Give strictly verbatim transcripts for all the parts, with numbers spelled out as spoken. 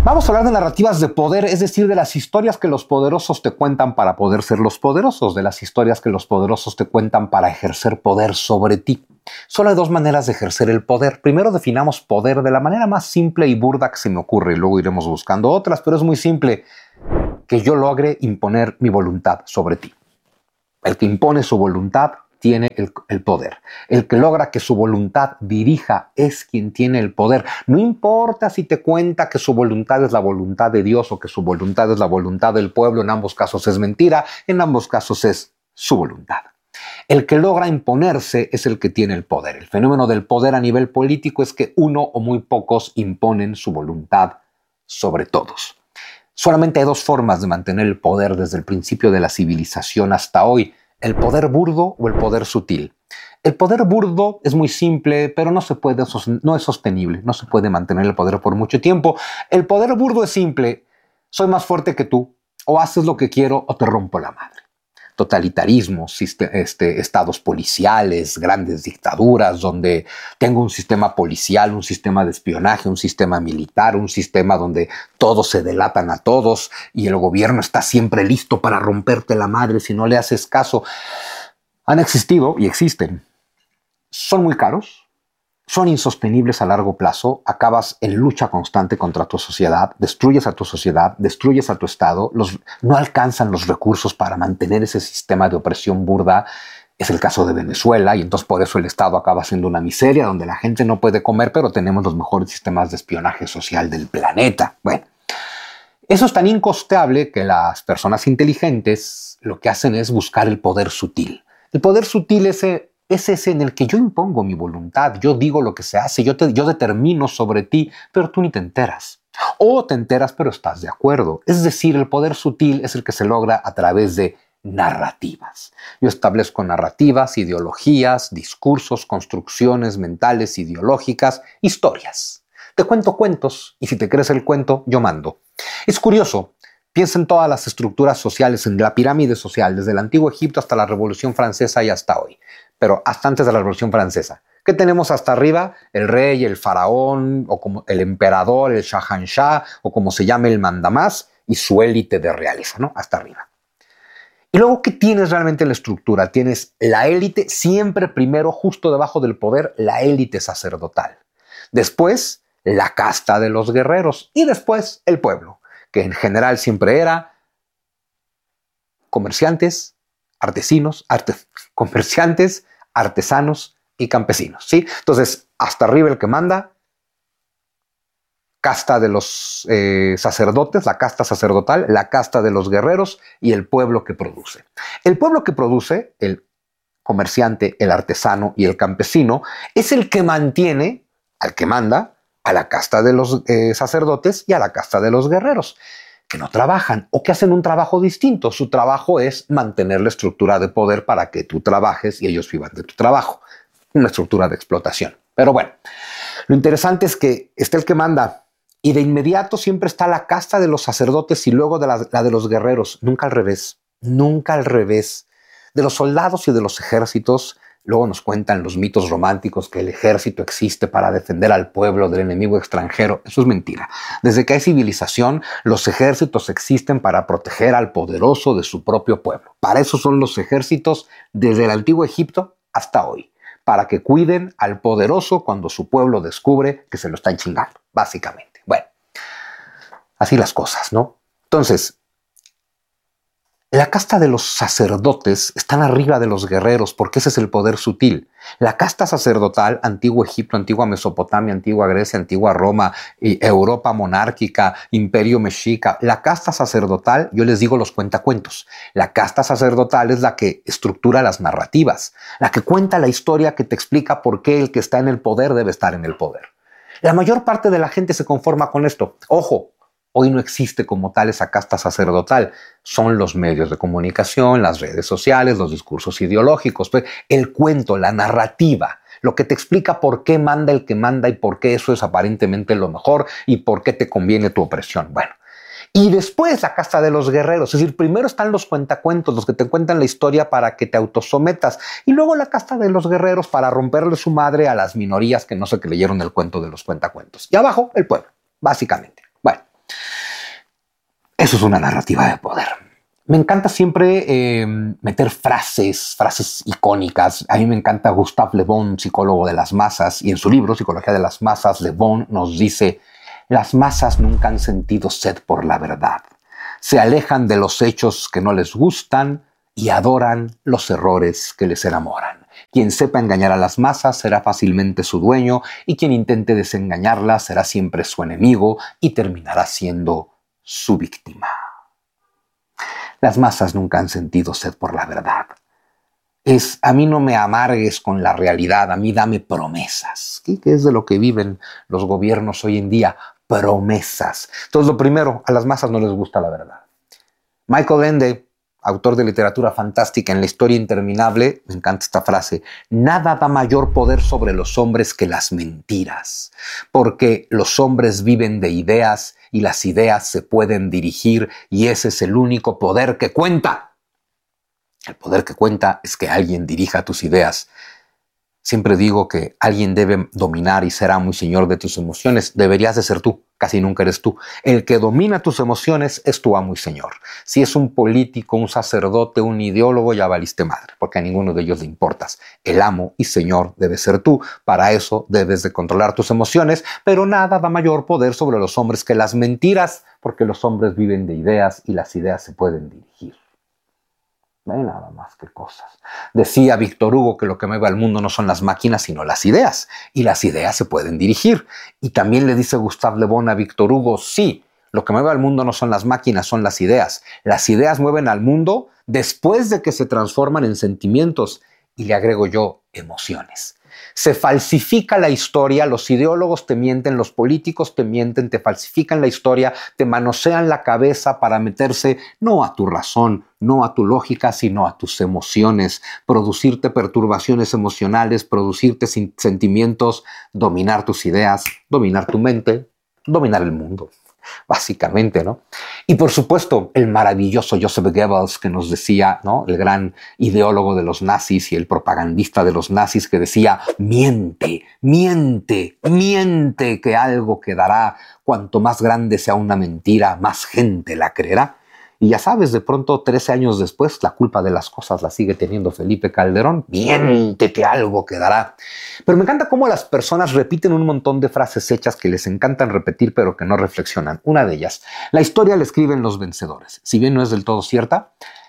Vamos a hablar de narrativas de poder, es decir, de las historias que los poderosos te cuentan para poder ser los poderosos, de las historias que los poderosos te cuentan para ejercer poder sobre ti. Solo hay dos maneras de ejercer el poder. Primero definamos poder de la manera más simple y burda que se me ocurre y luego iremos buscando otras, pero es muy simple: que yo logre imponer mi voluntad sobre ti. El que impone su voluntad tiene el, el poder. El que logra que su voluntad dirija es quien tiene el poder. No importa si te cuenta que su voluntad es la voluntad de Dios o que su voluntad es la voluntad del pueblo, en ambos casos es mentira, en ambos casos es su voluntad. El que logra imponerse es el que tiene el poder. El fenómeno del poder a nivel político es que uno o muy pocos imponen su voluntad sobre todos. Solamente hay dos formas de mantener el poder desde el principio de la civilización hasta hoy: el poder burdo o el poder sutil. El poder burdo es muy simple, pero no se puede, no es sostenible, no se puede mantener el poder por mucho tiempo. El poder burdo es simple: soy más fuerte que tú, o haces lo que quiero o te rompo la madre. Totalitarismos, este, estados policiales, grandes dictaduras donde tengo un sistema policial, un sistema de espionaje, un sistema militar, un sistema donde todos se delatan a todos y el gobierno está siempre listo para romperte la madre si no le haces caso. Han existido y existen. Son muy caros, son insostenibles a largo plazo, acabas en lucha constante contra tu sociedad, destruyes a tu sociedad, destruyes a tu Estado, los, no alcanzan los recursos para mantener ese sistema de opresión burda. Es el caso de Venezuela y entonces por eso el Estado acaba siendo una miseria donde la gente no puede comer, pero tenemos los mejores sistemas de espionaje social del planeta. Bueno, eso es tan incosteable que las personas inteligentes lo que hacen es buscar el poder sutil. El poder sutil es ese Es ese en el que yo impongo mi voluntad, yo digo lo que se hace, yo, te, yo determino sobre ti, pero tú ni te enteras. O te enteras, pero estás de acuerdo. Es decir, el poder sutil es el que se logra a través de narrativas. Yo establezco narrativas, ideologías, discursos, construcciones mentales, ideológicas, historias. Te cuento cuentos y si te crees el cuento, yo mando. Es curioso. Piensa en todas las estructuras sociales, en la pirámide social, desde el antiguo Egipto hasta la Revolución Francesa y hasta hoy. Pero hasta antes de la Revolución Francesa. ¿Qué tenemos hasta arriba? El rey, el faraón, o como el emperador, el shahanshah, o como se llame el mandamás, y su élite de realeza, ¿no? Hasta arriba. Y luego, ¿qué tienes realmente en la estructura? Tienes la élite, siempre primero, justo debajo del poder, la élite sacerdotal. Después, la casta de los guerreros. Y después, el pueblo, que en general siempre era comerciantes, artesinos, arte, comerciantes, artesanos y campesinos, ¿sí? Entonces, hasta arriba el que manda, casta de los eh, sacerdotes, la casta sacerdotal, la casta de los guerreros y el pueblo que produce. El pueblo que produce, el comerciante, el artesano y el campesino, es el que mantiene al que manda, a la casta de los eh, sacerdotes y a la casta de los guerreros, que no trabajan o que hacen un trabajo distinto. Su trabajo es mantener la estructura de poder para que tú trabajes y ellos vivan de tu trabajo. Una estructura de explotación. Pero bueno, lo interesante es que está el que manda y de inmediato siempre está la casta de los sacerdotes y luego de la, la de los guerreros. Nunca al revés. Nunca al revés. De los soldados y de los ejércitos. Luego nos cuentan los mitos románticos que el ejército existe para defender al pueblo del enemigo extranjero. Eso es mentira. Desde que hay civilización, los ejércitos existen para proteger al poderoso de su propio pueblo. Para eso son los ejércitos desde el antiguo Egipto hasta hoy. Para que cuiden al poderoso cuando su pueblo descubre que se lo están chingando, básicamente. Bueno, así las cosas, ¿no? Entonces, la casta de los sacerdotes están arriba de los guerreros porque ese es el poder sutil. La casta sacerdotal, antiguo Egipto, antigua Mesopotamia, antigua Grecia, antigua Roma, Europa monárquica, imperio mexica. La casta sacerdotal, yo les digo los cuentacuentos. La casta sacerdotal es la que estructura las narrativas, la que cuenta la historia que te explica por qué el que está en el poder debe estar en el poder. La mayor parte de la gente se conforma con esto. Ojo. Hoy no existe como tal esa casta sacerdotal. Son los medios de comunicación, las redes sociales, los discursos ideológicos, el cuento, la narrativa, lo que te explica por qué manda el que manda y por qué eso es aparentemente lo mejor y por qué te conviene tu opresión. Bueno, y después la casta de los guerreros. Es decir, primero están los cuentacuentos, los que te cuentan la historia para que te autosometas. Y luego la casta de los guerreros para romperle su madre a las minorías que no se creyeron el cuento de los cuentacuentos. Y abajo, el pueblo, básicamente. Bueno. Eso es una narrativa de poder. Me encanta siempre eh, meter frases, frases icónicas. A mí me encanta Gustave Le Bon, psicólogo de las masas, y en su libro Psicología de las Masas, Le Bon nos dice: las masas nunca han sentido sed por la verdad. Se alejan de los hechos que no les gustan y adoran los errores que les enamoran. Quien sepa engañar a las masas será fácilmente su dueño, y quien intente desengañarlas será siempre su enemigo y terminará siendo su víctima. Las masas nunca han sentido sed por la verdad. Es: a mí no me amargues con la realidad, a mí dame promesas. ¿Qué, qué es de lo que viven los gobiernos hoy en día? Promesas. Entonces, lo primero, a las masas no les gusta la verdad. Michael Ende, autor de literatura fantástica, en La historia interminable, me encanta esta frase: nada da mayor poder sobre los hombres que las mentiras, porque los hombres viven de ideas y las ideas se pueden dirigir, y ese es el único poder que cuenta. El poder que cuenta es que alguien dirija tus ideas. Siempre digo que alguien debe dominar y ser amo y señor de tus emociones. Deberías de ser tú, casi nunca eres tú. El que domina tus emociones es tu amo y señor. Si es un político, un sacerdote, un ideólogo, ya valiste madre, porque a ninguno de ellos le importas. El amo y señor debe ser tú. Para eso debes de controlar tus emociones, pero nada da mayor poder sobre los hombres que las mentiras, porque los hombres viven de ideas y las ideas se pueden dirigir. No hay nada más que cosas. Decía Víctor Hugo que lo que mueve al mundo no son las máquinas, sino las ideas. Y las ideas se pueden dirigir. Y también le dice Gustave Le Bon a Víctor Hugo: sí, lo que mueve al mundo no son las máquinas, son las ideas. Las ideas mueven al mundo después de que se transforman en sentimientos. Y le agrego yo, emociones. Se falsifica la historia, los ideólogos te mienten, los políticos te mienten, te falsifican la historia, te manosean la cabeza para meterse no a tu razón, no a tu lógica, sino a tus emociones, producirte perturbaciones emocionales, producirte sentimientos, dominar tus ideas, dominar tu mente, dominar el mundo. Básicamente, ¿no? Y por supuesto, el maravilloso Joseph Goebbels, que nos decía, ¿no? El gran ideólogo de los nazis y el propagandista de los nazis, que decía: miente, miente, miente, que algo quedará. Cuanto más grande sea una mentira, más gente la creerá. Y ya sabes, de pronto, trece años después, la culpa de las cosas la sigue teniendo Felipe Calderón. Miente, que algo quedará. Pero me encanta cómo las personas repiten un montón de frases hechas que les encantan repetir, pero que no reflexionan. Una de ellas: la historia la escriben los vencedores. Si bien no es del todo cierta,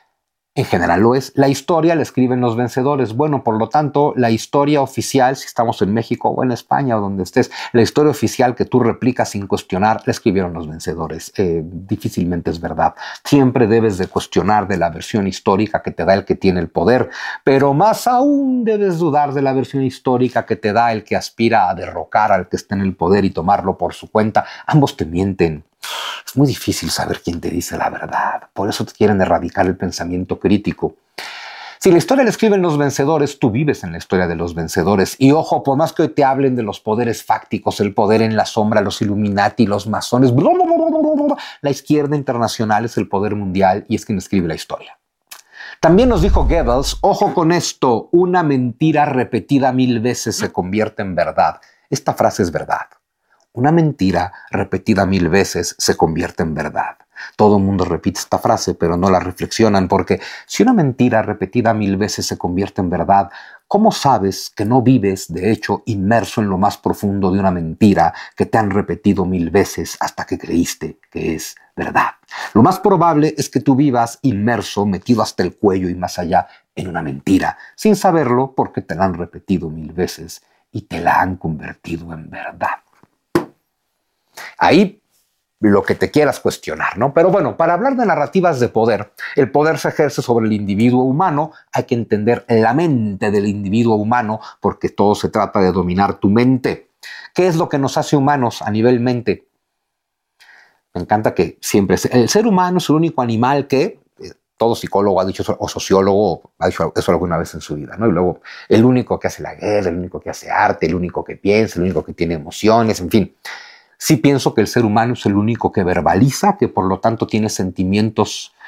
en general lo es. La historia la escriben los vencedores. Bueno, por lo tanto, la historia oficial, si estamos en México o en España o donde estés, la historia oficial que tú replicas sin cuestionar, la escribieron los vencedores. Eh, difícilmente es verdad. Siempre debes de cuestionar de la versión histórica que te da el que tiene el poder, pero más aún debes dudar de la versión histórica que te da el que aspira a derrocar al que está en el poder y tomarlo por su cuenta. Ambos te mienten. Es muy difícil saber quién te dice la verdad. Por eso te quieren erradicar el pensamiento crítico. Si la historia la escriben los vencedores, tú vives en la historia de los vencedores. Y ojo, por más que hoy te hablen de los poderes fácticos, el poder en la sombra, los Illuminati, los masones, bla, bla, bla, bla, bla, la izquierda internacional es el poder mundial y es quien escribe la historia. También nos dijo Goebbels: ojo con esto, una mentira repetida mil veces se convierte en verdad. Esta frase es verdad. Una mentira repetida mil veces se convierte en verdad. Todo el mundo repite esta frase, pero no la reflexionan, porque si una mentira repetida mil veces se convierte en verdad, ¿cómo sabes que no vives, de hecho, inmerso en lo más profundo de una mentira que te han repetido mil veces hasta que creíste que es verdad? Lo más probable es que tú vivas inmerso, metido hasta el cuello y más allá en una mentira, sin saberlo porque te la han repetido mil veces y te la han convertido en verdad. Ahí lo que te quieras cuestionar, ¿no? Pero bueno, para hablar de narrativas de poder, el poder se ejerce sobre el individuo humano. Hay que entender la mente del individuo humano, porque todo se trata de dominar tu mente. ¿Qué es lo que nos hace humanos a nivel mente? Me encanta que siempre el ser humano es el único animal que eh, todo psicólogo ha dicho eso, o sociólogo ha dicho eso alguna vez en su vida, ¿no? Y luego el único que hace la guerra, el único que hace arte, el único que piensa, el único que tiene emociones, en fin. Sí pienso que el ser humano es el único que verbaliza, que por lo tanto tiene sentimientos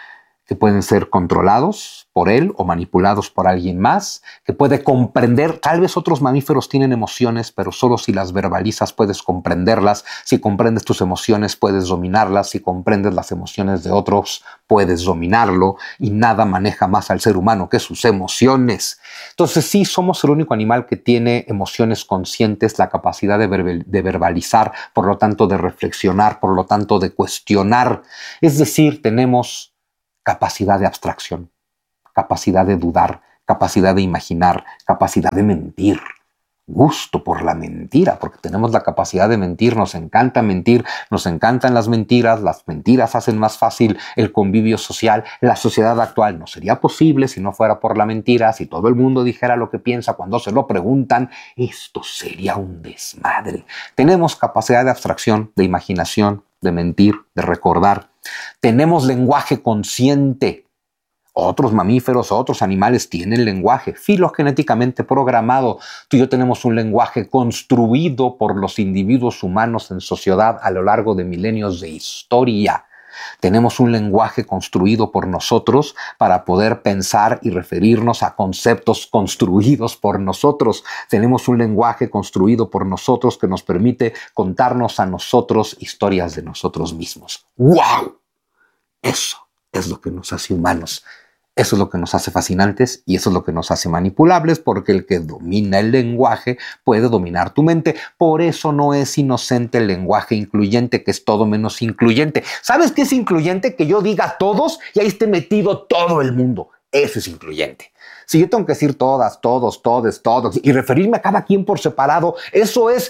que pueden ser controlados por él o manipulados por alguien más, que puede comprender. Tal vez otros mamíferos tienen emociones, pero solo si las verbalizas puedes comprenderlas. Si comprendes tus emociones puedes dominarlas. Si comprendes las emociones de otros puedes dominarlo. Y nada maneja más al ser humano que sus emociones. Entonces sí, somos el único animal que tiene emociones conscientes, la capacidad de, ver de verbalizar, por lo tanto de reflexionar, por lo tanto de cuestionar. Es decir, tenemos capacidad de abstracción, capacidad de dudar, capacidad de imaginar, capacidad de mentir, gusto por la mentira, porque tenemos la capacidad de mentir, nos encanta mentir, nos encantan las mentiras, las mentiras hacen más fácil el convivio social. La sociedad actual no sería posible si no fuera por la mentira, si todo el mundo dijera lo que piensa cuando se lo preguntan, esto sería un desmadre. Tenemos capacidad de abstracción, de imaginación, de mentir, de recordar. Tenemos lenguaje consciente. Otros mamíferos, otros animales tienen lenguaje filogenéticamente programado. Tú y yo tenemos un lenguaje construido por los individuos humanos en sociedad a lo largo de milenios de historia. Tenemos un lenguaje construido por nosotros para poder pensar y referirnos a conceptos construidos por nosotros. Tenemos un lenguaje construido por nosotros que nos permite contarnos a nosotros historias de nosotros mismos. ¡Wow! Eso es lo que nos hace humanos. Eso es lo que nos hace fascinantes y eso es lo que nos hace manipulables, porque el que domina el lenguaje puede dominar tu mente. Por eso no es inocente el lenguaje incluyente, que es todo menos incluyente. ¿Sabes qué es incluyente? Que yo diga todos y ahí esté metido todo el mundo. Eso es incluyente. Si yo tengo que decir todas, todos, todes, todos y referirme a cada quien por separado, eso es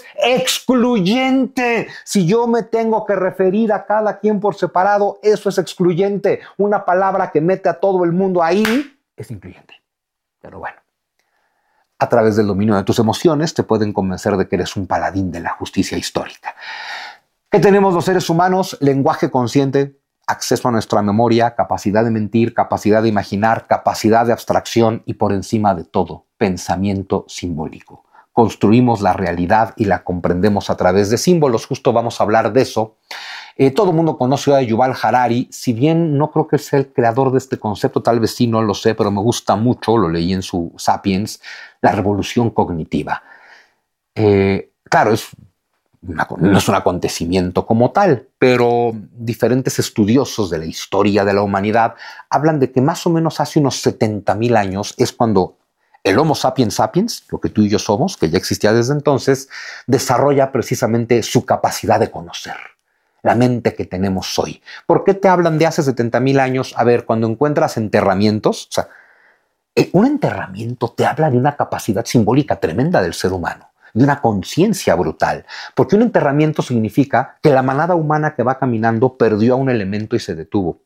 excluyente. Si yo me tengo que referir a cada quien por separado, eso es excluyente. Una palabra que mete a todo el mundo ahí es incluyente. Pero bueno, a través del dominio de tus emociones te pueden convencer de que eres un paladín de la justicia histórica. ¿Qué tenemos los seres humanos? Lenguaje consciente, acceso a nuestra memoria, capacidad de mentir, capacidad de imaginar, capacidad de abstracción y por encima de todo, pensamiento simbólico. Construimos la realidad y la comprendemos a través de símbolos. Justo vamos a hablar de eso. Eh, todo el mundo conoce a Yuval Harari. Si bien no creo que sea el creador de este concepto, tal vez sí, no lo sé, pero me gusta mucho, lo leí en su Sapiens, la revolución cognitiva. Eh, claro, es Una, no es un acontecimiento como tal, pero diferentes estudiosos de la historia de la humanidad hablan de que más o menos hace unos setenta mil años es cuando el Homo sapiens sapiens, lo que tú y yo somos, que ya existía desde entonces, desarrolla precisamente su capacidad de conocer, la mente que tenemos hoy. ¿Por qué te hablan de hace setenta mil años? A ver, cuando encuentras enterramientos, o sea, un enterramiento te habla de una capacidad simbólica tremenda del ser humano, de una conciencia brutal, porque un enterramiento significa que la manada humana que va caminando perdió a un elemento y se detuvo.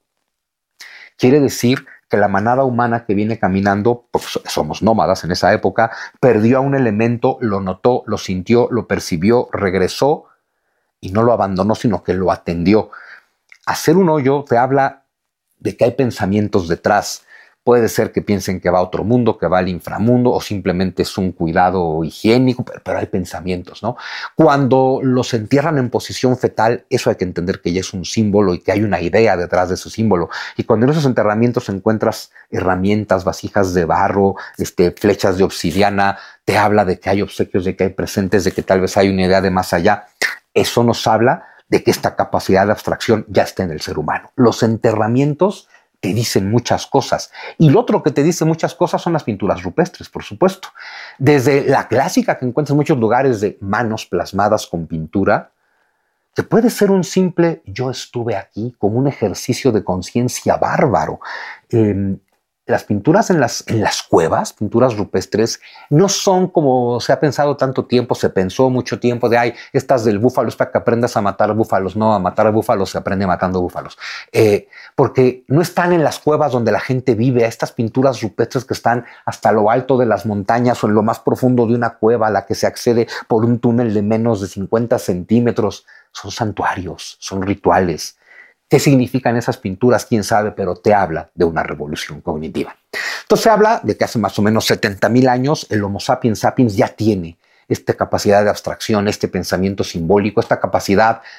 Quiere decir que la manada humana que viene caminando, porque somos nómadas en esa época, perdió a un elemento, lo notó, lo sintió, lo percibió, regresó y no lo abandonó, sino que lo atendió. Hacer un hoyo te habla de que hay pensamientos detrás. Puede ser que piensen que va a otro mundo, que va al inframundo, o simplemente es un cuidado higiénico, pero, pero hay pensamientos, ¿no? Cuando los entierran en posición fetal, eso hay que entender que ya es un símbolo y que hay una idea detrás de ese símbolo. Y cuando en esos enterramientos encuentras herramientas, vasijas de barro, este, flechas de obsidiana, te habla de que hay obsequios, de que hay presentes, de que tal vez hay una idea de más allá. Eso nos habla de que esta capacidad de abstracción ya está en el ser humano. Los enterramientos te dicen muchas cosas. Y lo otro que te dice muchas cosas son las pinturas rupestres, por supuesto. Desde la clásica que encuentras en muchos lugares de manos plasmadas con pintura, que puede ser un simple yo estuve aquí, como un ejercicio de conciencia bárbaro. Eh, las pinturas en las, en las cuevas, pinturas rupestres, no son como se ha pensado tanto tiempo, se pensó mucho tiempo de, ay, estas del búfalo es para que aprendas a matar búfalos. No, a matar búfalos se aprende matando búfalos. Eh, porque no están en las cuevas donde la gente vive, estas pinturas rupestres que están hasta lo alto de las montañas o en lo más profundo de una cueva a la que se accede por un túnel de menos de cincuenta centímetros. Son santuarios, son rituales. ¿Qué significan esas pinturas? Quién sabe, pero te habla de una revolución cognitiva. Entonces se habla de que hace más o menos setenta mil años el Homo sapiens sapiens ya tiene esta capacidad de abstracción, este pensamiento simbólico, esta capacidad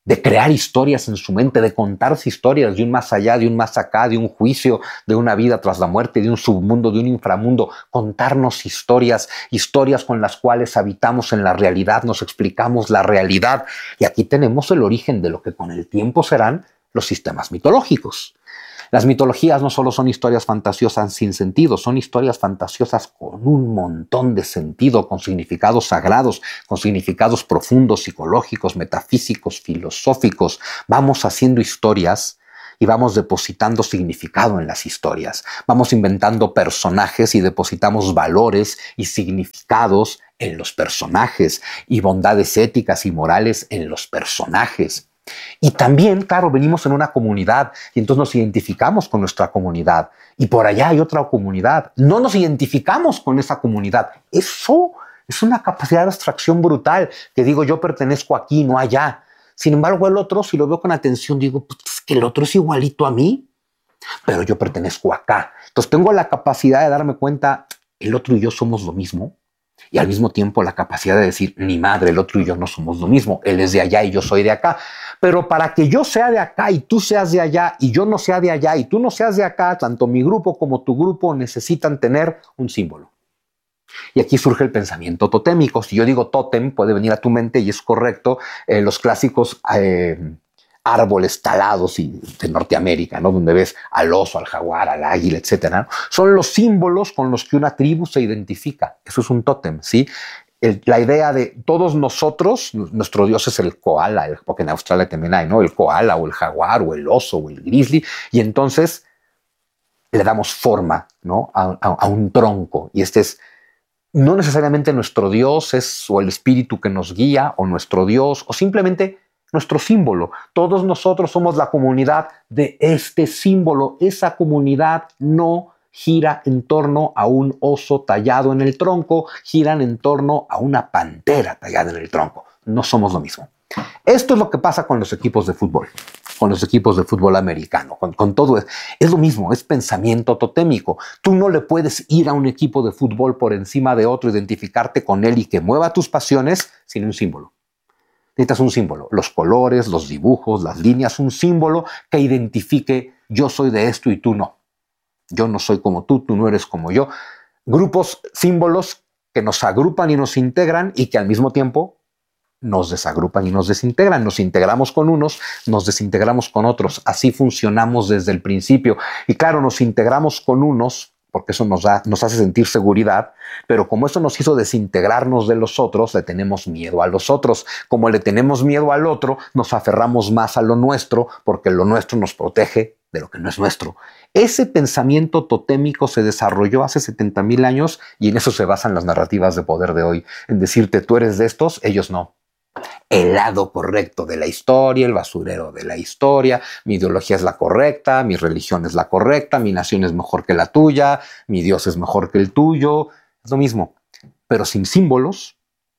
de crear historias en su mente, de contarse historias de un más allá, de un más acá, de un juicio, de una vida tras la muerte, de un submundo, de un inframundo, contarnos historias, historias con las cuales habitamos en la realidad, nos explicamos la realidad. Y aquí tenemos el origen de lo que con el tiempo serán los sistemas mitológicos. Las mitologías no solo son historias fantasiosas sin sentido, son historias fantasiosas con un montón de sentido, con significados sagrados, con significados profundos, psicológicos, metafísicos, filosóficos. Vamos haciendo historias y vamos depositando significado en las historias. Vamos inventando personajes y depositamos valores y significados en los personajes y bondades éticas y morales en los personajes. Y también, claro, venimos en una comunidad y entonces nos identificamos con nuestra comunidad. Y por allá hay otra comunidad. No nos identificamos con esa comunidad. Eso es una capacidad de abstracción brutal, que digo, yo pertenezco aquí, no allá. Sin embargo, el otro, si lo veo con atención, digo, pues es que el otro es igualito a mí, pero yo pertenezco acá. Entonces tengo la capacidad de darme cuenta, el otro y yo somos lo mismo. Y al mismo tiempo la capacidad de decir, ni madre, el otro y yo no somos lo mismo. Él es de allá y yo soy de acá. Pero para que yo sea de acá y tú seas de allá y yo no sea de allá y tú no seas de acá, tanto mi grupo como tu grupo necesitan tener un símbolo. Y aquí surge el pensamiento totémico. Si yo digo tótem, puede venir a tu mente y es correcto. Eh, los clásicos eh, árboles talados y de Norteamérica, ¿no? Donde ves al oso, al jaguar, al águila, etcétera, ¿no? Son los símbolos con los que una tribu se identifica. Eso es un tótem, ¿sí? El, la idea de todos nosotros, nuestro dios es el koala, el, porque en Australia también hay, ¿no? El koala o el jaguar o el oso o el grizzly, y entonces le damos forma, ¿no? a, a, a un tronco, y este es no necesariamente nuestro dios, es o el espíritu que nos guía, o nuestro dios, o simplemente nuestro símbolo. Todos nosotros somos la comunidad de este símbolo. Esa comunidad no gira en torno a un oso tallado en el tronco, giran en torno a una pantera tallada en el tronco. No somos lo mismo. Esto es lo que pasa con los equipos de fútbol, con los equipos de fútbol americano, con, con todo. Es, es lo mismo, es pensamiento totémico. Tú no le puedes ir a un equipo de fútbol por encima de otro, identificarte con él y que mueva tus pasiones sin un símbolo. Necesitas un símbolo, los colores, los dibujos, las líneas, un símbolo que identifique yo soy de esto y tú no. Yo no soy como tú, tú no eres como yo. Grupos, símbolos que nos agrupan y nos integran y que al mismo tiempo nos desagrupan y nos desintegran. Nos integramos con unos, nos desintegramos con otros. Así funcionamos desde el principio. Y claro, nos integramos con unos porque eso nos, da, nos hace sentir seguridad, pero como eso nos hizo desintegrarnos de los otros, le tenemos miedo a los otros. Como le tenemos miedo al otro, nos aferramos más a lo nuestro, porque lo nuestro nos protege de lo que no es nuestro. Ese pensamiento totémico se desarrolló hace setenta mil años y en eso se basan las narrativas de poder de hoy, en decirte tú eres de estos, ellos no. El lado correcto de la historia, el basurero de la historia, mi ideología es la correcta, mi religión es la correcta, mi nación es mejor que la tuya, mi Dios es mejor que el tuyo, es lo mismo. Pero sin símbolos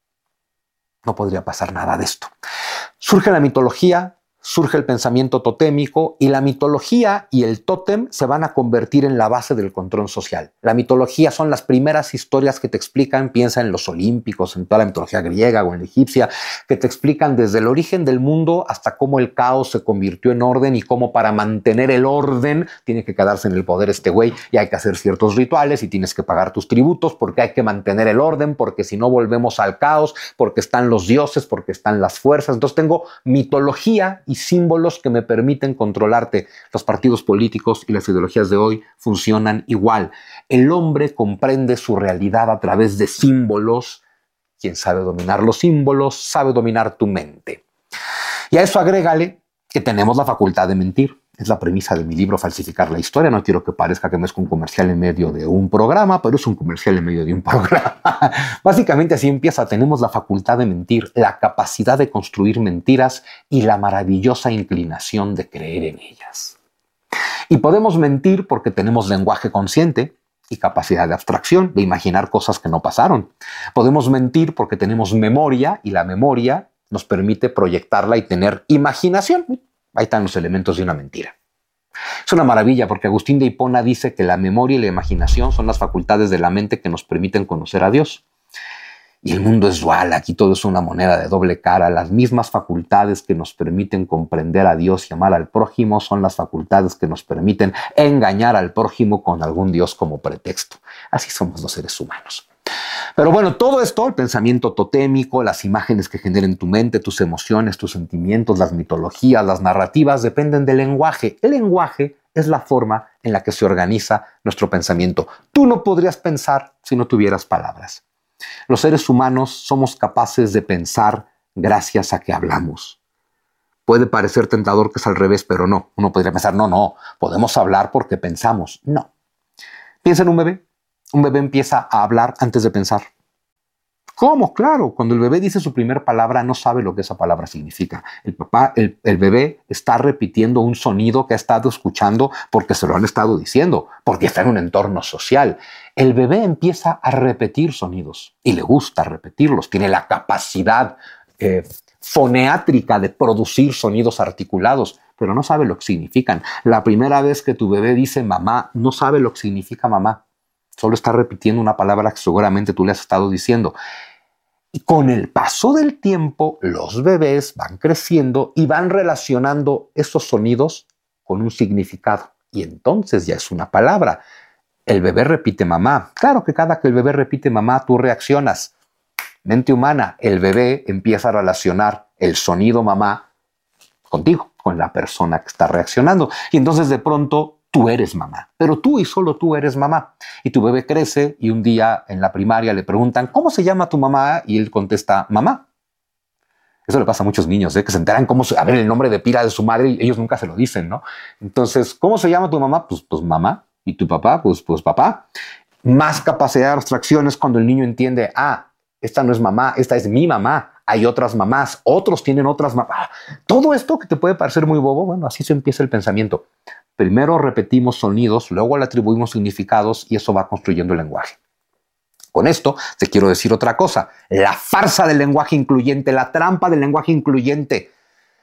no podría pasar nada de esto. Surge la mitología, surge el pensamiento totémico y la mitología y el tótem se van a convertir en la base del control social. La mitología son las primeras historias que te explican, piensa en los olímpicos, en toda la mitología griega o en la egipcia, que te explican desde el origen del mundo hasta cómo el caos se convirtió en orden y cómo para mantener el orden tiene que quedarse en el poder este güey y hay que hacer ciertos rituales y tienes que pagar tus tributos porque hay que mantener el orden, porque si no volvemos al caos, porque están los dioses, porque están las fuerzas. Entonces tengo mitología y símbolos que me permiten controlarte. Los partidos políticos y las ideologías de hoy funcionan igual. El hombre comprende su realidad a través de símbolos. Quien sabe dominar los símbolos, sabe dominar tu mente. Y a eso agrégale que tenemos la facultad de mentir. Es la premisa de mi libro Falsificar la Historia. No quiero que parezca que me es un comercial en medio de un programa, pero es un comercial en medio de un programa. Básicamente así empieza. Tenemos la facultad de mentir, la capacidad de construir mentiras y la maravillosa inclinación de creer en ellas. Y podemos mentir porque tenemos lenguaje consciente y capacidad de abstracción, de imaginar cosas que no pasaron. Podemos mentir porque tenemos memoria y la memoria nos permite proyectarla y tener imaginación. Ahí están los elementos de una mentira. Es una maravilla porque Agustín de Hipona dice que la memoria y la imaginación son las facultades de la mente que nos permiten conocer a Dios. Y el mundo es dual, aquí todo es una moneda de doble cara. Las mismas facultades que nos permiten comprender a Dios y amar al prójimo son las facultades que nos permiten engañar al prójimo con algún Dios como pretexto. Así somos los seres humanos. Pero bueno, todo esto, el pensamiento totémico, las imágenes que generen tu mente, tus emociones, tus sentimientos, las mitologías, las narrativas, dependen del lenguaje. El lenguaje es la forma en la que se organiza nuestro pensamiento. Tú no podrías pensar si no tuvieras palabras. Los seres humanos somos capaces de pensar gracias a que hablamos. Puede parecer tentador que es al revés, pero no. Uno podría pensar, no, no, podemos hablar porque pensamos. No. Piensa en un bebé. Un bebé empieza a hablar antes de pensar. ¿Cómo? Claro, cuando el bebé dice su primera palabra no sabe lo que esa palabra significa. El papá, el, el bebé está repitiendo un sonido que ha estado escuchando porque se lo han estado diciendo, porque está en un entorno social. El bebé empieza a repetir sonidos y le gusta repetirlos. Tiene la capacidad eh, foneátrica de producir sonidos articulados, pero no sabe lo que significan. La primera vez que tu bebé dice mamá, no sabe lo que significa mamá. Solo está repitiendo una palabra que seguramente tú le has estado diciendo. Y con el paso del tiempo, los bebés van creciendo y van relacionando esos sonidos con un significado. Y entonces ya es una palabra. El bebé repite mamá. Claro que cada que el bebé repite mamá, tú reaccionas. Mente humana, el bebé empieza a relacionar el sonido mamá contigo, con la persona que está reaccionando. Y entonces de pronto tú eres mamá, pero tú y solo tú eres mamá. Y tu bebé crece y un día en la primaria le preguntan, ¿cómo se llama tu mamá? Y él contesta, mamá. Eso le pasa a muchos niños, ¿eh? Que se enteran cómo se, a ver el nombre de pila de su madre y ellos nunca se lo dicen, ¿no? Entonces, ¿cómo se llama tu mamá? Pues, pues mamá. ¿Y tu papá? Pues, pues papá. Más capacidad de abstracción es cuando el niño entiende, ah, esta no es mamá, esta es mi mamá. Hay otras mamás, otros tienen otras mamás. Todo esto que te puede parecer muy bobo, bueno, así se empieza el pensamiento. Primero repetimos sonidos, luego le atribuimos significados y eso va construyendo el lenguaje. Con esto te quiero decir otra cosa. La farsa del lenguaje incluyente, la trampa del lenguaje incluyente.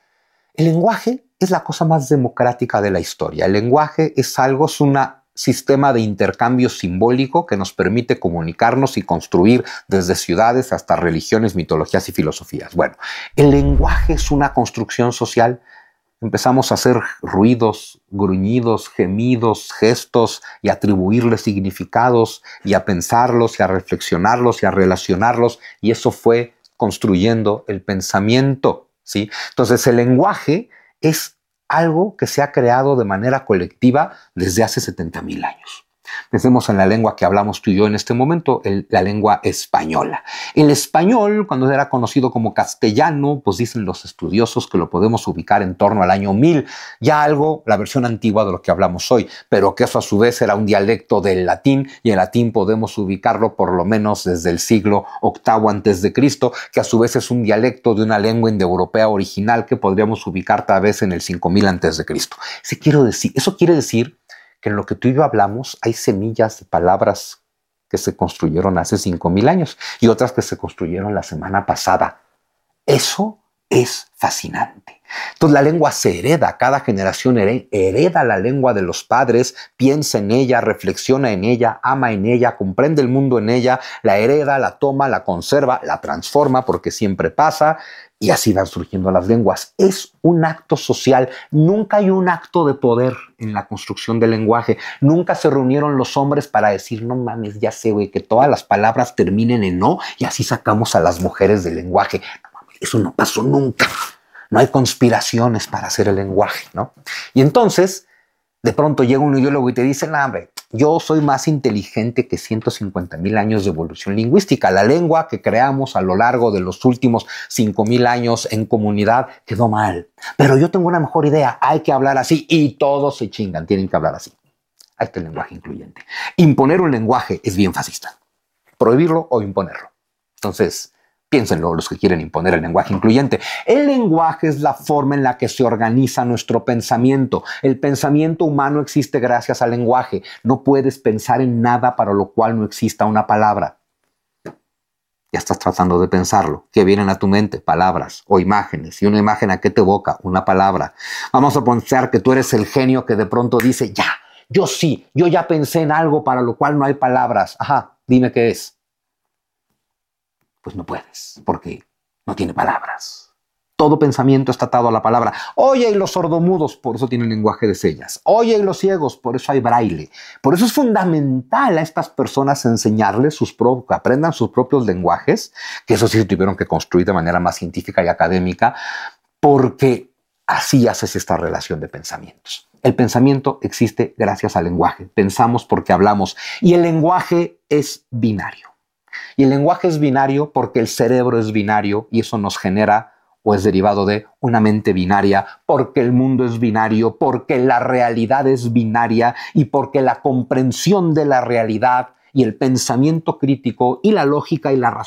El lenguaje es la cosa más democrática de la historia. El lenguaje es algo, es un sistema de intercambio simbólico que nos permite comunicarnos y construir desde ciudades hasta religiones, mitologías y filosofías. Bueno, el lenguaje es una construcción social. Empezamos a hacer ruidos, gruñidos, gemidos, gestos y atribuirles significados y a pensarlos y a reflexionarlos y a relacionarlos y eso fue construyendo el pensamiento, ¿sí? Entonces el lenguaje es algo que se ha creado de manera colectiva desde hace setenta mil años. Pensemos en la lengua que hablamos tú y yo en este momento, el, la lengua española. El español, cuando era conocido como castellano, pues dicen los estudiosos que lo podemos ubicar en torno al año mil, ya algo, la versión antigua de lo que hablamos hoy, pero que eso a su vez era un dialecto del latín, y el latín podemos ubicarlo por lo menos desde el siglo octavo antes de Cristo, que a su vez es un dialecto de una lengua indoeuropea original que podríamos ubicar tal vez en el cinco mil antes de Cristo. Eso quiero decir, eso quiere decir que en lo que tú y yo hablamos hay semillas de palabras que se construyeron hace cinco mil años y otras que se construyeron la semana pasada. Eso es fascinante. Entonces la lengua se hereda, cada generación hereda la lengua de los padres, piensa en ella, reflexiona en ella, ama en ella, comprende el mundo en ella, la hereda, la toma, la conserva, la transforma porque siempre pasa y así van surgiendo las lenguas. Es un acto social, nunca hay un acto de poder en la construcción del lenguaje, nunca se reunieron los hombres para decir, no mames, ya sé, güey, que todas las palabras terminen en no y así sacamos a las mujeres del lenguaje. No mames, eso no pasó nunca. No hay conspiraciones para hacer el lenguaje, ¿no? Y entonces, de pronto llega un ideólogo y te dice, no, hombre, yo soy más inteligente que ciento cincuenta mil años de evolución lingüística. La lengua que creamos a lo largo de los últimos cinco mil años en comunidad quedó mal. Pero yo tengo una mejor idea, hay que hablar así y todos se chingan, tienen que hablar así. Ahí está el lenguaje incluyente. Imponer un lenguaje es bien fascista. Prohibirlo o imponerlo. Entonces, piénsenlo los que quieren imponer el lenguaje incluyente. El lenguaje es la forma en la que se organiza nuestro pensamiento. El pensamiento humano existe gracias al lenguaje. No puedes pensar en nada para lo cual no exista una palabra. Ya estás tratando de pensarlo. ¿Qué vienen a tu mente? Palabras o imágenes. ¿Y una imagen a qué te evoca? Una palabra. Vamos a pensar que tú eres el genio que de pronto dice, ya, yo sí, yo ya pensé en algo para lo cual no hay palabras. Ajá, dime qué es. Pues no puedes, porque no tiene palabras. Todo pensamiento está atado a la palabra. Oye, y los sordomudos, por eso tienen lenguaje de señas. Oye, y los ciegos, por eso hay braille. Por eso es fundamental a estas personas enseñarles sus propios, que aprendan sus propios lenguajes, que eso sí se tuvieron que construir de manera más científica y académica, porque así haces esta relación de pensamientos. El pensamiento existe gracias al lenguaje. Pensamos porque hablamos. Y el lenguaje es binario. Y el lenguaje es binario porque el cerebro es binario y eso nos genera o es derivado de una mente binaria, porque el mundo es binario, porque la realidad es binaria y porque la comprensión de la realidad y el pensamiento crítico y la lógica y la razón